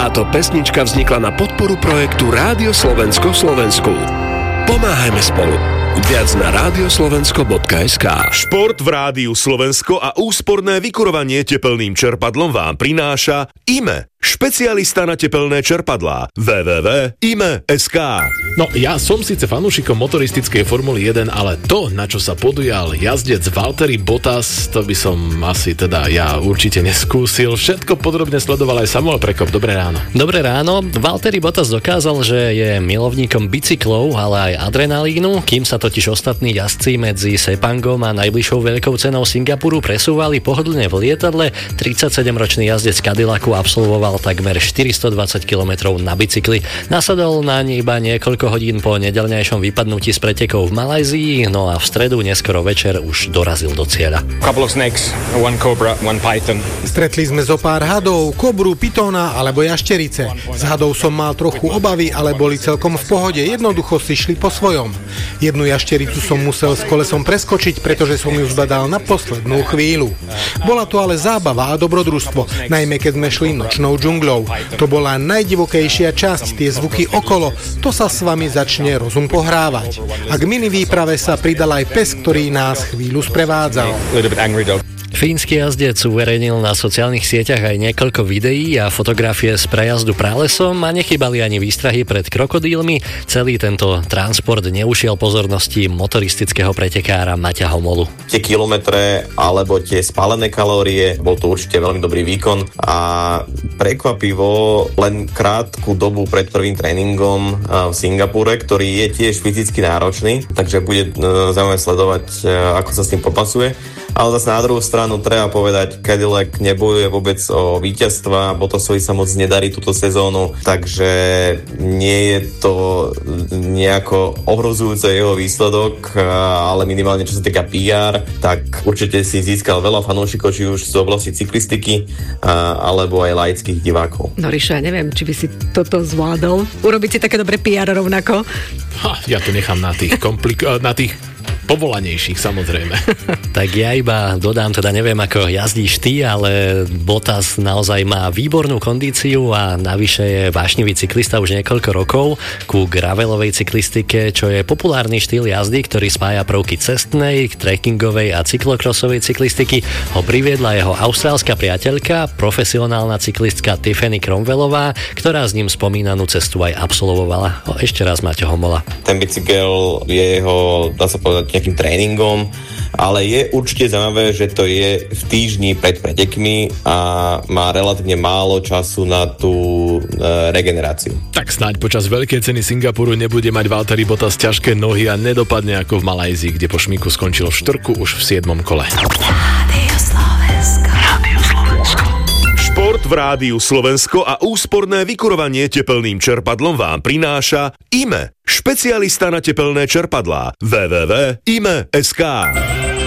Táto pesnička vznikla na podporu projektu Rádio Slovensko Slovensku. Pomáhajme spolu. Viac na radioslovensko.sk. Šport v Rádiu Slovensko a úsporné vykurovanie tepelným čerpadlom vám prináša IME, špecialista na tepelné čerpadlá. www.ime.sk. No, ja som síce fanúšikom motoristickej Formuly 1, ale to, na čo sa podujal jazdec Valtteri Bottas, to by som asi teda ja určite neskúsil. Všetko podrobne sledoval aj Samuel Prekop. Dobré ráno. Dobré ráno. Valtteri Bottas dokázal, že je milovníkom bicyklov, ale aj adrenalínu, kým sa totiž ostatní jazdci medzi Sepangom a najbližšou veľkou cenou Singapuru presúvali pohodlne v lietadle. 37-ročný jazdec Cadillacu absolvoval takmer 420 km na bicykli. Nasadol naň iba niekoľko hodín po nedeľňajšom vypadnutí z pretekov v Malajzii, no a v stredu neskoro večer už dorazil do cieľa. Stretli sme zo pár hadov, kobru, pytóna alebo jašterice. Z hadov som mal trochu obavy, ale boli celkom v pohode, jednoducho si šli po svojom. Jednu jaštericu som musel s kolesom preskočiť, pretože som ju zbadal na poslednú chvíľu. Bola to ale zábava a dobrodružstvo, najmä keď sme šli nočnou džunglou. To bola najdivokejšia časť, tie zvuky okolo, to sa s vami začne rozum pohrávať. A k mini výprave sa pridal aj pes, ktorý nás chvíľu sprevádzal. Fínsky jazdec uverejnil na sociálnych sieťach aj niekoľko videí a fotografie z prejazdu pralesom a nechybali ani výstrahy pred krokodílmi. Celý tento transport neušiel pozornosti motoristického pretekára Maťa Homolu. Tie kilometre alebo tie spálené kalórie, bol to určite veľmi dobrý výkon a prekvapivo len krátku dobu pred prvým tréningom v Singapúre, ktorý je tiež fyzicky náročný, takže bude zaujímavé sledovať, ako sa s tým popasuje. Ale zase na druhú stranu treba povedať, Cadillac nebojuje vôbec o víťazstva, Bottasovi sa moc nedarí túto sezónu, takže nie je to nejako ohrozujúce jeho výsledok, ale minimálne čo sa týka PR, tak určite si získal veľa fanúšikov, či už z oblasti cyklistiky, alebo aj laických divákov. No Ríšo, ja neviem, či by si toto zvládol. Urobiť si také dobré PR rovnako? Ja to nechám na tých na tých povolanejších, samozrejme. Tak ja iba dodám, teda neviem, ako jazdíš ty, ale Bottas naozaj má výbornú kondíciu a navyše je vášnivý cyklista už niekoľko rokov. Ku gravelovej cyklistike, čo je populárny štýl jazdy, ktorý spája prvky cestnej, trekkingovej a cyklokrosovej cyklistiky, ho priviedla jeho austrálska priateľka, profesionálna cyklistka Tiffany Cromwellová, ktorá s ním spomínanú cestu aj absolvovala. Ešte raz Maťo Homola. Ten bicykel je jeho, dá sa povedať, nejakým tréningom, ale je určite zaujímavé, že to je v týždni pred pretekmi a má relatívne málo času na tú regeneráciu. Tak snáď počas veľkej ceny Singapuru nebude mať Valtteri Bottas ťažké nohy a nedopadne ako v Malajzii, kde po šmíku skončil v štvrku už v 7. kole. Šport v Rádiu Slovensko a úsporné vykurovanie tepelným čerpadlom vám prináša IME, špecialista na tepelné čerpadlá. www.ime.sk.